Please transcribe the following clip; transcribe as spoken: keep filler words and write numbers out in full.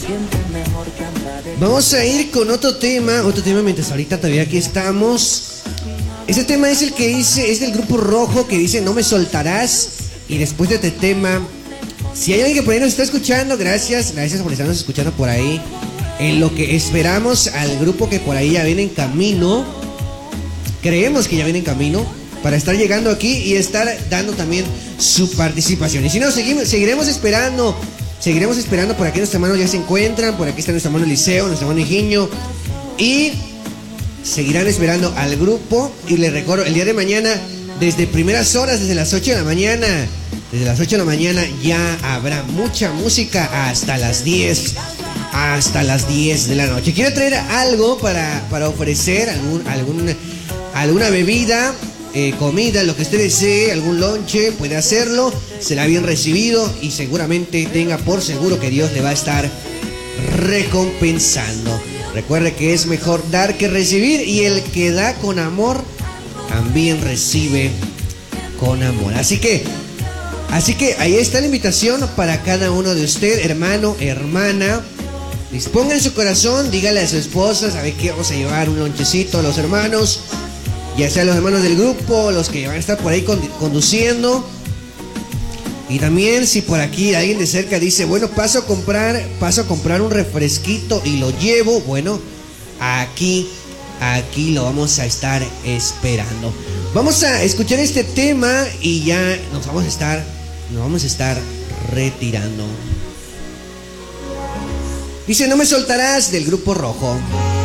Vamos a ir con otro tema, otro tema mientras ahorita todavía aquí estamos. Este tema es el que dice, es del Grupo Rojo, que dice No me soltarás. Y después de este tema, si hay alguien que por ahí nos está escuchando, gracias, gracias por estarnos escuchando por ahí. En lo que esperamos al grupo que por ahí ya viene en camino, creemos que ya viene en camino, para estar llegando aquí y estar dando también su participación. Y si no, seguimos, seguiremos esperando. Seguiremos esperando. Por aquí nuestros hermanos ya se encuentran. Por aquí está nuestro hermano Eliseo, nuestro hermano Higinio. Y seguirán esperando al grupo. Y les recuerdo, el día de mañana, desde primeras horas, desde las ocho de la mañana, desde las ocho de la mañana ya habrá mucha música hasta las diez. Hasta las diez de la noche. Quiero traer algo para, para ofrecer, algún, algún, alguna bebida, eh, comida, lo que usted desee, algún lonche, puede hacerlo, será bien recibido y seguramente tenga por seguro que Dios le va a estar recompensando. Recuerde que es mejor dar que recibir, y el que da con amor también recibe con amor. Así que, así que ahí está la invitación para cada uno de ustedes, hermano, hermana. Disponga en su corazón, dígale a su esposa, ¿sabe qué? Vamos a llevar un lonchecito a los hermanos, ya sea los hermanos del grupo, los que van a estar por ahí conduciendo. Y también si por aquí alguien de cerca dice, bueno, paso a comprar, paso a comprar un refresquito y lo llevo, bueno, aquí, aquí lo vamos a estar esperando. Vamos a escuchar este tema y ya nos vamos a estar, nos vamos a estar retirando. Dice No me soltarás, del Grupo Rojo.